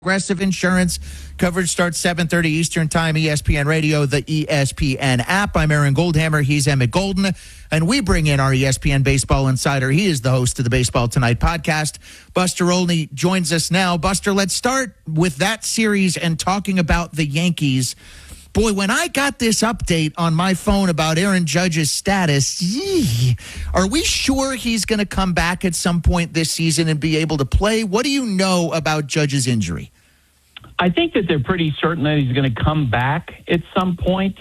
Progressive Insurance. Coverage starts 7:30 Eastern Time, ESPN Radio, the ESPN app. I'm Aaron Goldhammer. He's Emmett Golden. And we bring in our ESPN Baseball Insider. He is the host of the Baseball Tonight podcast. Buster Olney joins us now. Buster, let's start with that series and talking about the Yankees. Boy, when I got this update on my phone about Aaron Judge's status, are we sure he's going to come back at some point this season and be able to play? What do you know about Judge's injury? I think that they're pretty certain that he's going to come back at some point.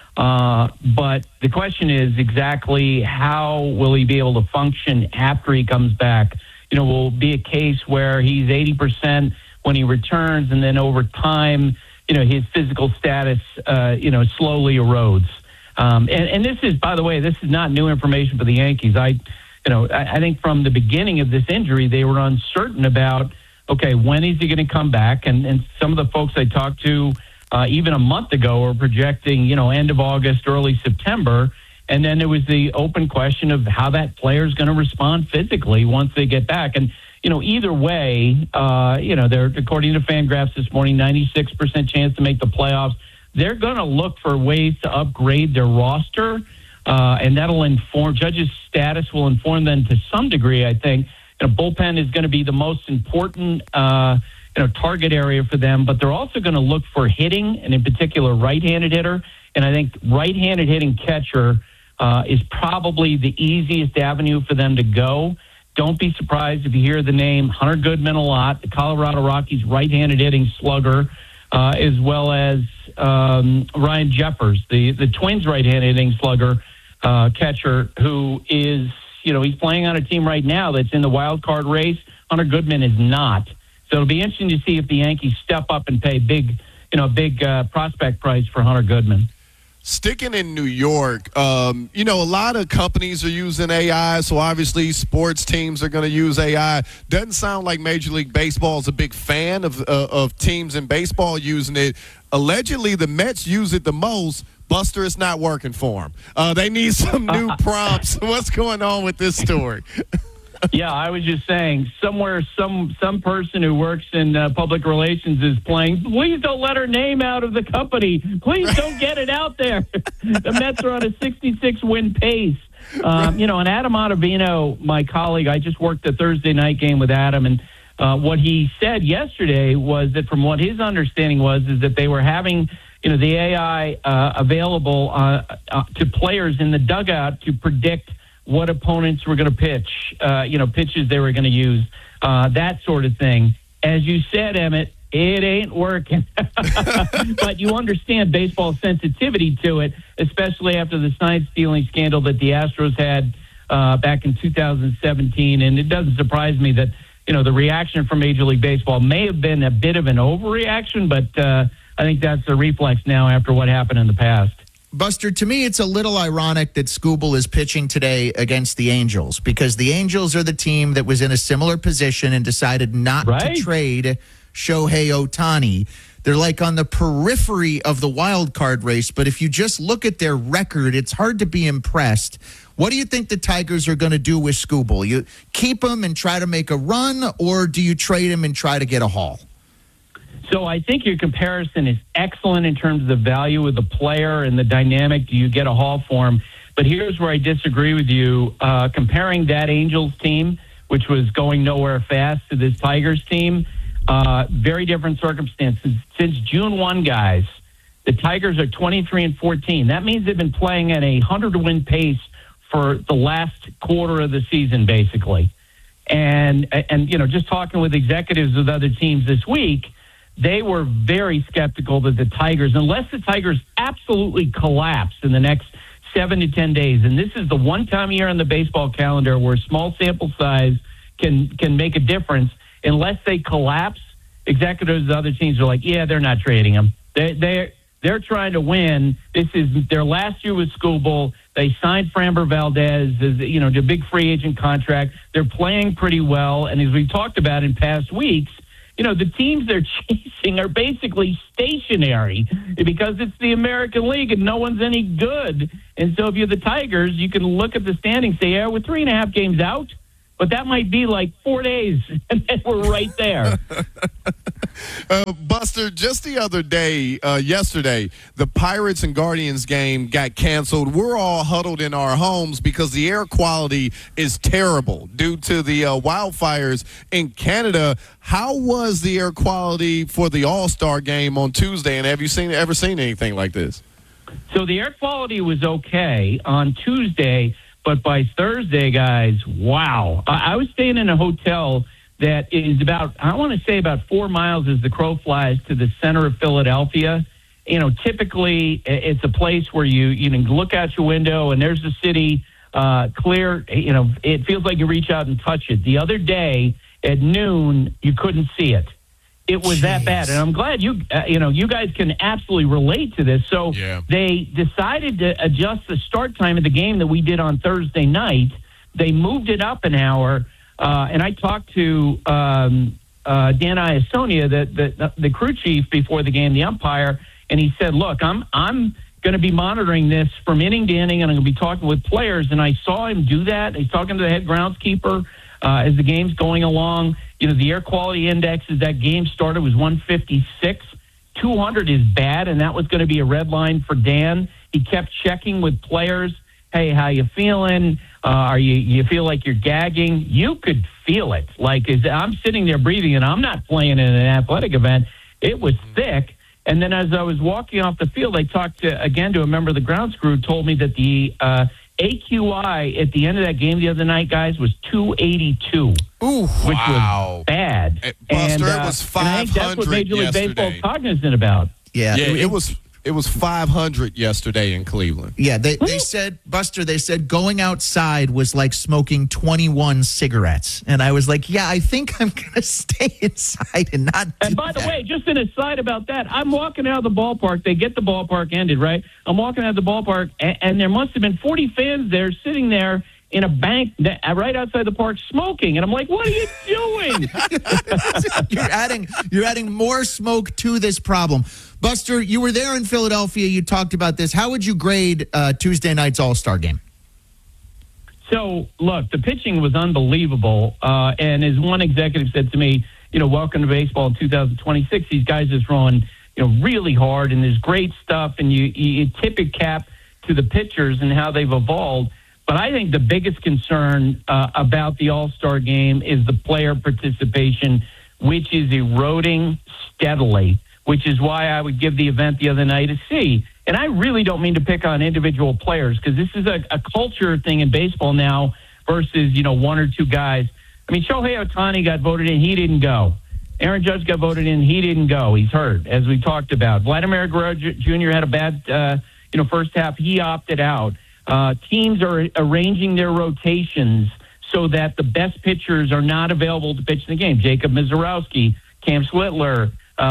But the question is exactly how will he be able to function after he comes back? You know, will it be a case where he's 80% when he returns and then over time, you know, his physical status, slowly erodes. And this is, by the way, this is not new information for the Yankees. I think from the beginning of this injury, they were uncertain about, okay, when is he going to come back? And some of the folks I talked to even a month ago were projecting, end of August, early September. And then there was the open question of how that player is going to respond physically once they get back. And either way, they're, according to FanGraphs this morning, 96% chance to make the playoffs. They're going to look for ways to upgrade their roster, and that'll inform Judge's status. Will inform them to some degree. I think bullpen is going to be the most important target area for them, but they're also going to look for hitting, and in particular, right-handed hitter. And I think right-handed hitting catcher is probably the easiest avenue for them to go. Don't be surprised if you hear the name Hunter Goodman a lot, the Colorado Rockies right-handed hitting slugger, as well as Ryan Jeffers, the Twins right-handed hitting slugger catcher, who is, he's playing on a team right now that's in the wild card race. Hunter Goodman is not. So it'll be interesting to see if the Yankees step up and pay big prospect price for Hunter Goodman. Sticking in New York, a lot of companies are using AI, so obviously sports teams are going to use AI. Doesn't sound like Major League Baseball is a big fan of teams in baseball using it. Allegedly, the Mets use it the most. Buster, it's not working for them. They need some new prompts. What's going on with this story? Yeah, I was just saying, somewhere some person who works in public relations is playing, please don't let her name out of the company. Please don't get it out there. The Mets are on a 66-win pace. And Adam Ottavino, my colleague, I just worked the Thursday night game with Adam, and what he said yesterday was that from what his understanding is that they were having the AI available to players in the dugout to predict what opponents were going to pitch, pitches they were going to use, that sort of thing. As you said, Emmett, it ain't working. But you understand baseball's sensitivity to it, especially after the sign-stealing scandal that the Astros had back in 2017. And it doesn't surprise me that, the reaction from Major League Baseball may have been a bit of an overreaction, but I think that's a reflex now after what happened in the past. Buster, to me, it's a little ironic that Skubal is pitching today against the Angels, because the Angels are the team that was in a similar position and decided not to trade Shohei Ohtani. They're like on the periphery of the wild card race, but if you just look at their record, it's hard to be impressed. What do you think the Tigers are going to do with Skubal? You keep him and try to make a run, or do you trade him and try to get a haul? So I think your comparison is excellent in terms of the value of the player and the dynamic. Do you get a haul for him? But here's where I disagree with you. Comparing that Angels team, which was going nowhere fast, to this Tigers team, very different circumstances. Since June 1, guys, the Tigers are 23-14. That means they've been playing at a 100-win pace for the last quarter of the season, basically. And just talking with executives of other teams this week, they were very skeptical that the Tigers, unless the Tigers absolutely collapse in the next 7 to 10 days, and this is the one time a year on the baseball calendar where small sample size can make a difference, unless they collapse, executives of other teams are like, yeah, they're not trading them. They're trying to win. This is their last year with Skubal. They signed Framber Valdez as, the big free agent contract. They're playing pretty well, and as we talked about in past weeks, the teams they're chasing are basically stationary because it's the American League and no one's any good. And so if you're the Tigers, you can look at the standings, say, yeah, we're 3.5 games out. but that might be like 4 days, and then we're right there. Buster, just the other day, yesterday, the Pirates and Guardians game got canceled. We're all huddled in our homes because the air quality is terrible due to the wildfires in Canada. How was the air quality for the All-Star game on Tuesday, and have you ever seen anything like this? So the air quality was okay on Tuesday, but by Thursday, guys, wow. I was staying in a hotel that is about, I want to say about 4 miles as the crow flies to the center of Philadelphia. You know, typically it's a place where you can look out your window and there's the city clear. You know, it feels like you reach out and touch it. The other day at noon, you couldn't see it. It was that bad. And I'm glad you guys can absolutely relate to this. So they decided to adjust the start time of the game that we did on Thursday night. They moved it up an hour. And I talked to Dan Iasonia, the crew chief before the game, the umpire, and he said, "Look, I'm going to be monitoring this from inning to inning, and I'm going to be talking with players." And I saw him do that. He's talking to the head groundskeeper as the game's going along. You know, the air quality index as that game started was 156. 200 is bad, and that was going to be a red line for Dan. He kept checking with players. Hey, how you feeling? Are you feel like you're gagging? You could feel it. Like as I'm sitting there breathing, and I'm not playing in an athletic event. It was thick. And then as I was walking off the field, I talked to a member of the grounds crew who told me that the AQI at the end of that game the other night, guys, was 282. Ooh, which was bad. Buster, it was 500 and I think that's what Major League yesterday. Baseball's cognizant about. Yeah, it was 500 yesterday in Cleveland. Yeah, they said, Buster, they said going outside was like smoking 21 cigarettes. And I was like, yeah, I think I'm going to stay inside and not do And by the way, just an aside about that, I'm walking out of the ballpark. They get the ballpark ended, right? I'm walking out of the ballpark, and there must have been 40 fans there sitting there in a bank right outside the park smoking. And I'm like, what are you doing? You're adding more smoke to this problem. Buster, you were there in Philadelphia. You talked about this. How would you grade Tuesday night's All-Star game? So, look, the pitching was unbelievable. And as one executive said to me, you know, welcome to baseball in 2026. These guys are throwing, really hard, and there's great stuff. And you tip your cap to the pitchers and how they've evolved. But I think the biggest concern about the All-Star game is the player participation, which is eroding steadily, which is why I would give the event the other night a C. And I really don't mean to pick on individual players because this is a culture thing in baseball now versus, one or two guys. I mean, Shohei Ohtani got voted in. He didn't go. Aaron Judge got voted in. He didn't go. He's hurt, as we talked about. Vladimir Guerrero Jr. had a bad, first half. He opted out. Teams are arranging their rotations so that the best pitchers are not available to pitch in the game. Jacob Mizorowski, Cam Switler,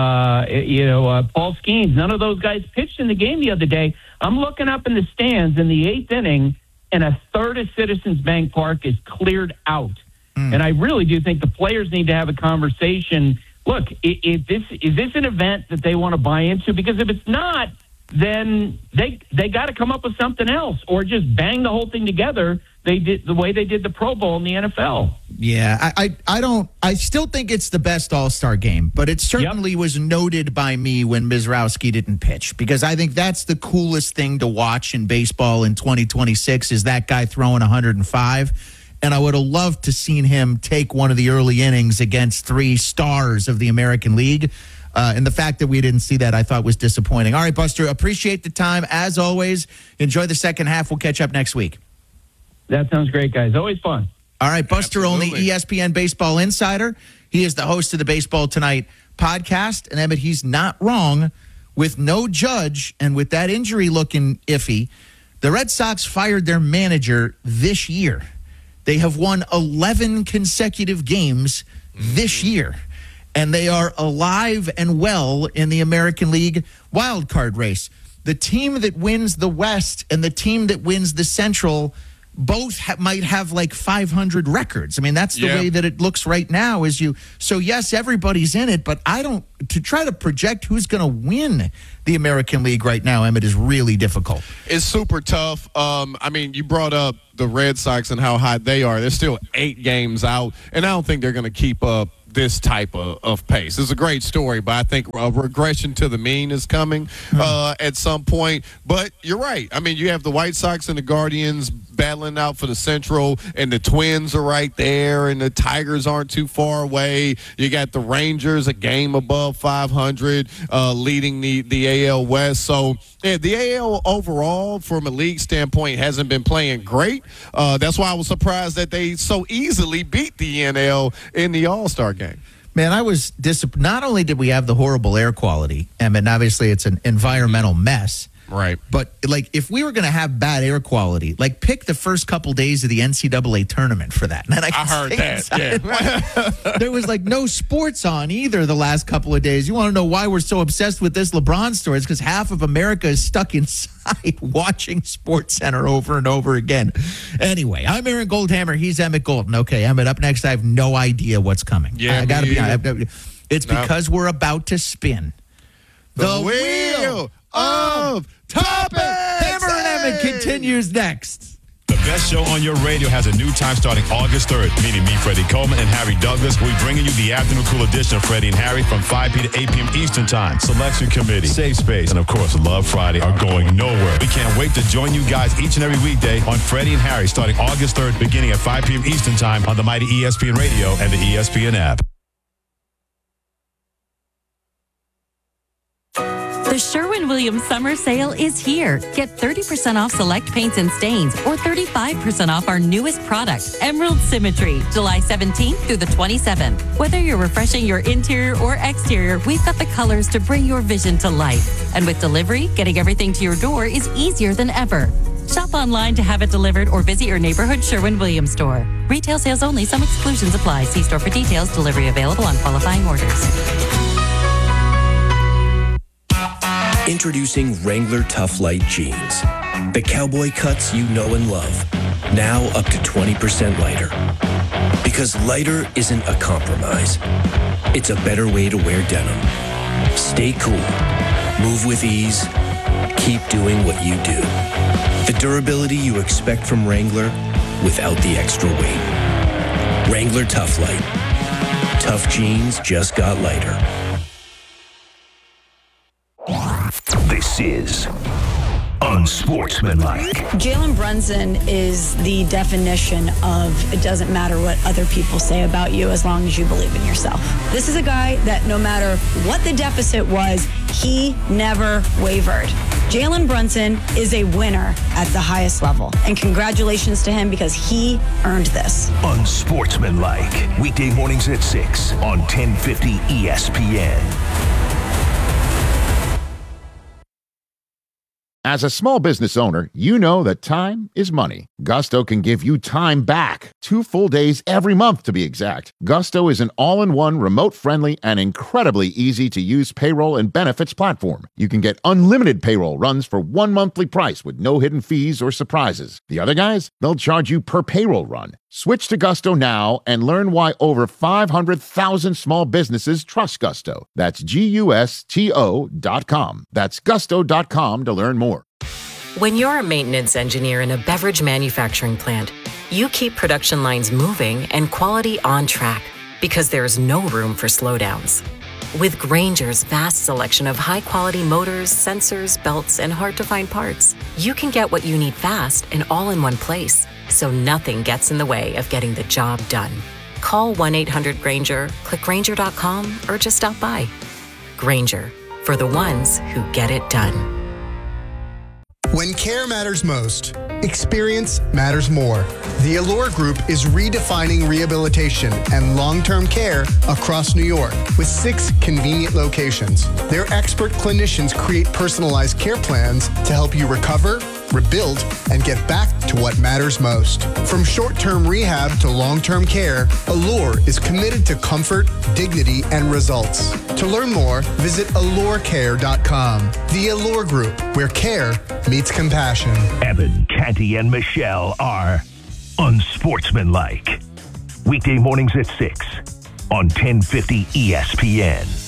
Paul Skeens. None of those guys pitched in the game the other day. I'm looking up in the stands in the eighth inning, and a third of Citizens Bank Park is cleared out. And I really do think the players need to have a conversation. Look, is this an event that they want to buy into? Because if it's not, then they got to come up with something else or just bang the whole thing together. They did the way they did the Pro Bowl in the NFL. Yeah, I still think it's the best All-Star game, but it certainly was noted by me when Mizorowski didn't pitch because I think that's the coolest thing to watch in baseball in 2026 is that guy throwing 105. And I would have loved to seen him take one of the early innings against three stars of the American League. And the fact that we didn't see that, I thought was disappointing. All right, Buster, appreciate the time. As always, enjoy the second half. We'll catch up next week. That sounds great, guys. Always fun. All right, Buster Absolutely. Olney, ESPN Baseball Insider. He is the host of the Baseball Tonight podcast. And, Emmett, he's not wrong. With no Judge and with that injury looking iffy, the Red Sox fired their manager this year. They have won 11 consecutive games this year. And they are alive and well in the American League wild card race. The team that wins the West and the team that wins the Central both might have like 500 records. I mean, that's the way that it looks right now. So yes, everybody's in it, but to try to project who's going to win the American League right now, Emmett, is really difficult. It's super tough. I mean, you brought up the Red Sox and how hot they are. They're still 8 games out, and I don't think they're going to keep up this type of pace. It's a great story, but I think a regression to the mean is coming at some point. But you're right. I mean, you have the White Sox and the Guardians battling out for the Central, and the Twins are right there, and the Tigers aren't too far away. You got the Rangers a game above 500, leading the AL West. So yeah, the AL overall, from a league standpoint, hasn't been playing great. That's why I was surprised that they so easily beat the NL in the All-Star game. Man, I was disappointed. Not only did we have the horrible air quality, and obviously it's an environmental mess. Right. But, like, if we were going to have bad air quality, like, pick the first couple days of the NCAA tournament for that. And I heard that, yeah. There was, like, no sports on either the last couple of days. You want to know why we're so obsessed with this LeBron story? It's because half of America is stuck inside watching SportsCenter over and over again. Anyway, I'm Aaron Goldhammer. He's Emmett Golden. Okay, Emmett, up next, I have no idea what's coming. Yeah, I got to be honest. It's because we're about to spin the wheel of topics. Hammer and Emmett continues next. The best show on your radio has a new time starting August 3rd. Meaning me, Freddie Coleman, and Harry Douglas. We'll be bringing you the afternoon cool edition of Freddie and Harry from 5 p.m. to 8 p.m. Eastern Time. Selection Committee, Safe Space, and of course, Love Friday are going nowhere. We can't wait to join you guys each and every weekday on Freddie and Harry starting August 3rd, beginning at 5 p.m. Eastern Time on the mighty ESPN Radio and the ESPN app. The Sherwin-Williams Summer Sale is here. Get 30% off select paints and stains or 35% off our newest product, Emerald Symmetry, July 17th through the 27th. Whether you're refreshing your interior or exterior, we've got the colors to bring your vision to life. And with delivery, getting everything to your door is easier than ever. Shop online to have it delivered or visit your neighborhood Sherwin-Williams store. Retail sales only. Some exclusions apply. See store for details. Delivery available on qualifying orders. Introducing Wrangler Tough Light Jeans. The cowboy cuts you know and love. Now up to 20% lighter. Because lighter isn't a compromise. It's a better way to wear denim. Stay cool. Move with ease. Keep doing what you do. The durability you expect from Wrangler without the extra weight. Wrangler Tough Light. Tough jeans just got lighter. This is unsportsmanlike. Jalen Brunson is the definition of it doesn't matter what other people say about you as long as you believe in yourself. This is a guy that no matter what the deficit was, he never wavered. Jalen Brunson is a winner at the highest level. And congratulations to him because he earned this. Unsportsmanlike. Weekday mornings at 6 on 1050 ESPN. As a small business owner, you know that time is money. Gusto can give you time back. 2 full days every month, to be exact. Gusto is an all-in-one, remote-friendly, and incredibly easy-to-use payroll and benefits platform. You can get unlimited payroll runs for one monthly price with no hidden fees or surprises. The other guys, they'll charge you per payroll run. Switch to Gusto now and learn why over 500,000 small businesses trust Gusto. That's GUSTO.com. That's gusto.com to learn more. When you're a maintenance engineer in a beverage manufacturing plant, you keep production lines moving and quality on track because there's no room for slowdowns. With Grainger's vast selection of high-quality motors, sensors, belts, and hard-to-find parts, you can get what you need fast and all in one place, so nothing gets in the way of getting the job done. Call 1-800-GRAINGER, click Grainger.com, or just stop by. Grainger, for the ones who get it done. When care matters most, experience matters more. The Allure Group is redefining rehabilitation and long-term care across New York with 6 convenient locations. Their expert clinicians create personalized care plans to help you recover, rebuild, and get back to what matters most. From short-term rehab to long-term care, Allure is committed to comfort, dignity, and results. To learn more, visit allurecare.com. The Allure Group, where care meets compassion. Evan, Canty, and Michelle are unsportsmanlike. Weekday mornings at 6 on 1050 ESPN.